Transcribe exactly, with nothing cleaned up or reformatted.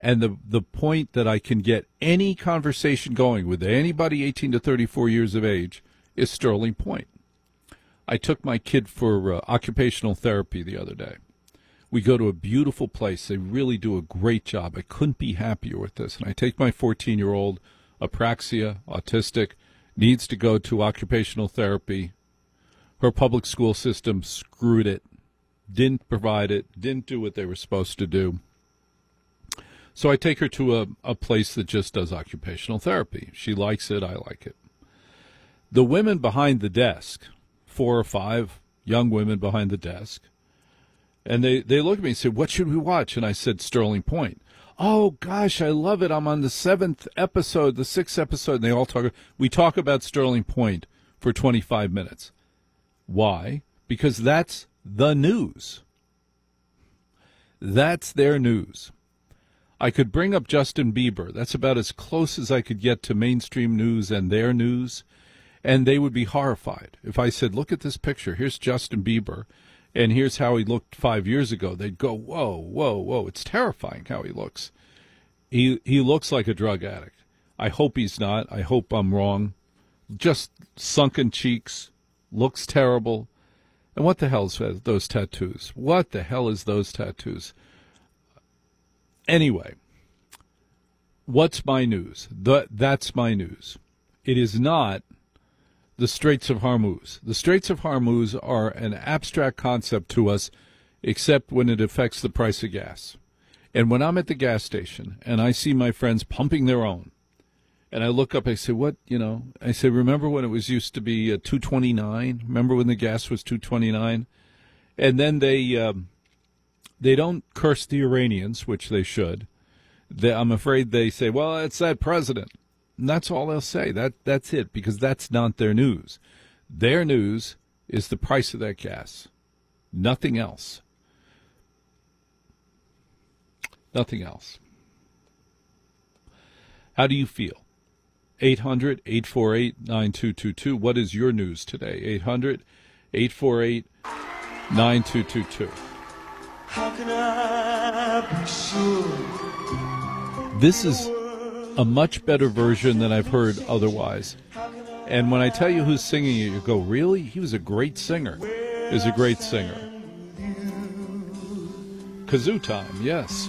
And the, the point that I can get any conversation going with anybody eighteen to thirty-four years of age is Sterling Point. I took my kid for uh, occupational therapy the other day. We go to a beautiful place. They really do a great job. I couldn't be happier with this. And I take my fourteen-year-old, apraxia, autistic, needs to go to occupational therapy. Her public school system screwed it, didn't provide it, didn't do what they were supposed to do. So I take her to a, a place that just does occupational therapy. She likes it. I like it. The women behind the desk, four or five young women behind the desk, and they, they look at me and say, what should we watch? And I said, Sterling Point. Oh, gosh, I love it. I'm on the seventh episode, the sixth episode. And they all talk. We talk about Sterling Point for twenty-five minutes. Why? Because that's the news. That's their news. I could bring up Justin Bieber. That's about as close as I could get to mainstream news and their news. And they would be horrified. If I said, look at this picture. Here's Justin Bieber. And here's how he looked five years ago. They'd go, whoa, whoa, whoa. It's terrifying how he looks. He he looks like a drug addict. I hope he's not. I hope I'm wrong. Just sunken cheeks. Looks terrible. And what the hell is those tattoos? What the hell is those tattoos? Anyway, what's my news? The, that's my news. It is not the Straits of Hormuz. The Straits of Hormuz are an abstract concept to us, except when it affects the price of gas. And when I'm at the gas station and I see my friends pumping their own, and I look up, I say, what, you know, I say, remember when it was used to be uh, two twenty-nine? Remember when the gas was two twenty-nine? And then they um, they don't curse the Iranians, which they should. They, I'm afraid they say, well, it's that president. And that's all they'll say. That That's it, because that's not their news. Their news is the price of that gas. Nothing else. Nothing else. How do you feel? eight hundred, eight four eight, nine two two two. What is your news today? eight hundred, eight four eight, nine two two two. How can I be sure? This is a much better version than I've heard otherwise. And when I tell you who's singing it, you go, really? He was a great singer. He was a great singer. Kazoo time, yes.